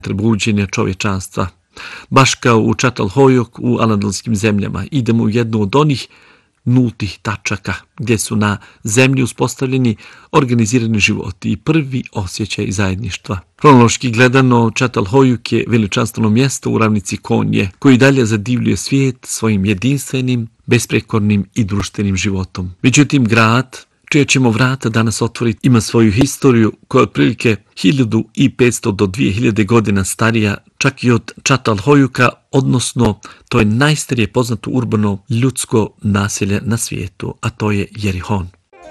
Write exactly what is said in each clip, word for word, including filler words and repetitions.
buđenja čovječanstva. Baš kao u Čatalhojok u anadolskim zemljama, idemo u jednu od onih nultih tačaka gdje su na zemlji uspostavljeni organizirani životi i prvi osjećaj zajedništva. Hronološki gledano, Čatalhojuk je veličanstveno mjesto u ravnici Konje, koji dalje zadivljuje svijet svojim jedinstvenim, besprekornim i društvenim životom. Međutim, grad čija ćemo vrata danas otvoriti ima svoju historiju koja je otprilike hiljadu petsto do dvije hiljade godina starija čak i od Čatalhojuka, odnosno to je najstarije poznato urbano ljudsko naselje na svijetu, a to je Jerihon.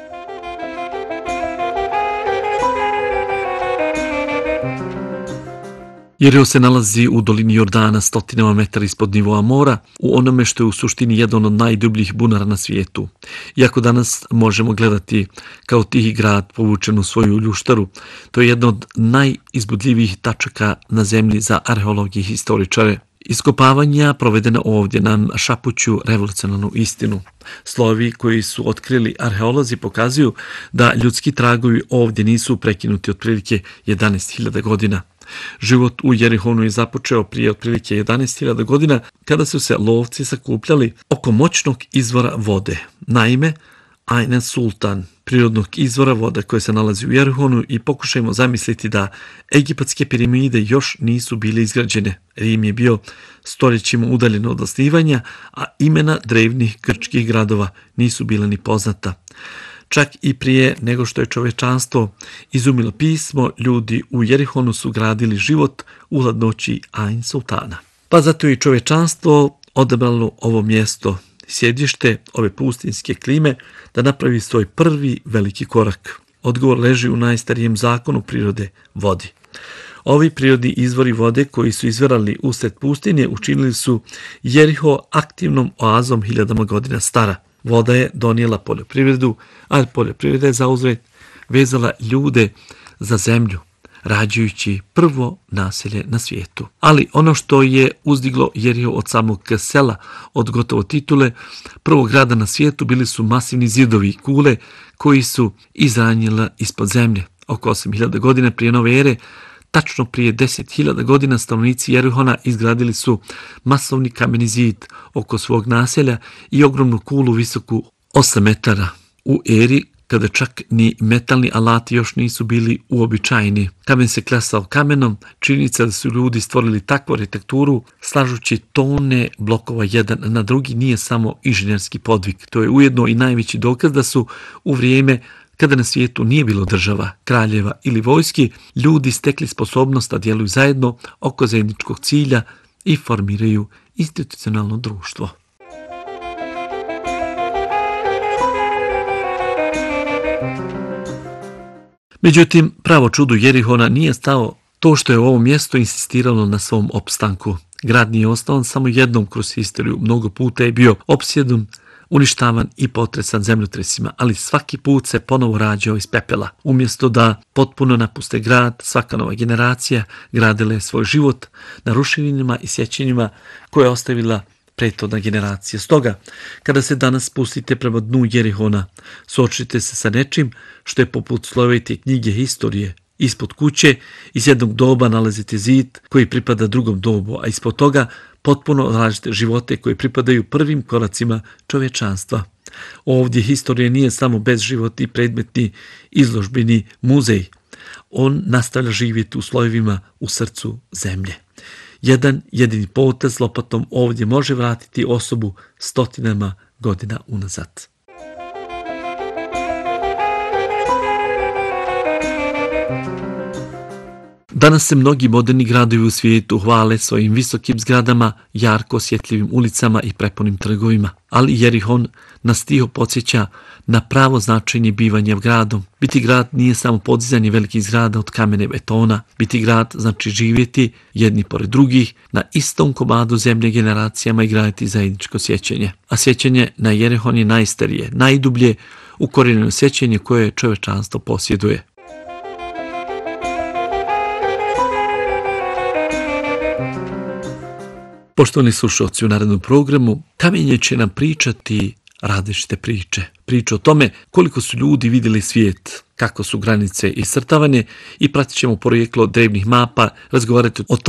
Jeriho se nalazi u dolini Jordana, stotinama metara ispod nivoa mora, u onome što je u suštini jedan od najdubljih bunara na svijetu. Iako danas možemo gledati kao tihi grad povučen u svoju ljuštaru, to je jedna od najizbudljivijih tačaka na zemlji za arheologije i historičare. Iskopavanja provedena ovdje nam šapuću revolucionarnu istinu. Slovi koji su otkrili arheolozi pokazuju da ljudski tragovi ovdje nisu prekinuti otprilike jedanaest hiljada godina. Život u Jerihonu je započeo prije otprilike jedanaest hiljada godina kada su se lovci sakupljali oko moćnog izvora vode. Naime, Ain Sultan, prirodnog izvora vode koje se nalazi u Jerihonu, i pokušajmo zamisliti da egipatske piramide još nisu bile izgrađene. Rim je bio stoljećima udaljen od osnivanja, a imena drevnih grčkih gradova nisu bila ni poznata. Čak i prije nego što je čovječanstvo izumilo pismo, ljudi u Jerihonu su gradili život u hladnoći Ain Sultana. Pa zato je čovječanstvo odabralo ovo mjesto, sjedište ove pustinske klime, da napravi svoj prvi veliki korak. Odgovor leži u najstarijem zakonu prirode, vodi. Ovi prirodni izvori vode koji su izvirali usred pustinje učinili su Jeriho aktivnom oazom hiljadama godina stara. Voda je donijela poljoprivredu, a poljoprivreda je zauzvrat vezala ljude za zemlju, rađajući prvo naselje na svijetu. Ali ono što je uzdiglo Jeriho od samog sela, od gotovo titule prvog grada na svijetu, bili su masivni zidovi i kule koji su izranjila ispod zemlje. Oko osam hiljada godina prije nove ere, tačno prije deset hiljada godina, stanovnici Jerihona izgradili su masovni kameni zid oko svog naselja i ogromnu kulu visoku osam metara. U eri kada čak ni metalni alati još nisu bili uobičajeni. Kamen se klesao kamenom, činjenica da su ljudi stvorili takvu arhitekturu slažući tone blokova jedan na drugi nije samo inženjerski podvig. To je ujedno i najveći dokaz da su u vrijeme kada na svijetu nije bilo država, kraljeva ili vojski, ljudi stekli sposobnost da djeluju zajedno oko zajedničkog cilja i formiraju institucionalno društvo. Međutim, pravo čudo Jerihona nije stao to što je ovo mjesto insistiralo na svom opstanku. Grad nije osnovan samo jednom kroz historiju, mnogo puta je bio opsjedom, uništavan i potresan zemljotresima, ali svaki put se ponovo rađao iz pepela. Umjesto da potpuno napuste grad, svaka nova generacija gradila je svoj život na ruševinama i sjećanjima koje je ostavila prethodna generacija. Stoga, kada se danas spustite prema dnu Jerihona, suočite se sa nečim što je poput slovite knjige historije. Ispod kuće iz jednog doba nalazite zid koji pripada drugom dobu, a ispod toga potpuno različite živote koji pripadaju prvim koracima čovječanstva. Ovdje historija nije samo bezživotni predmetni izložbeni muzej. On nastavlja živjeti u slojevima u srcu zemlje. Jedan jedini potez lopatom ovdje može vratiti osobu stotinama godina unazad. Danas se mnogi moderni gradovi u svijetu hvale svojim visokim zgradama, jarko osjetljivim ulicama i prepunim trgovima. Ali Jerihon nas tiho podsjeća na pravo značenje bivanja gradom. Biti grad nije samo podizanje velikih zgrada od kamene i betona. Biti grad znači živjeti jedni pored drugih na istom komadu zemlje generacijama i graditi zajedničko sjećanje. A sjećanje na Jerihon je najstarije, najdublje ukorijenjeno sjećanje koje čovječanstvo posjeduje. Poštovani slušalci, u narednom programu Kamenje će nam pričati različite priče. Priče o tome koliko su ljudi vidjeli svijet, kako su granice iscrtavane i pratit ćemo porijeklo drevnih mapa, razgovarati o tome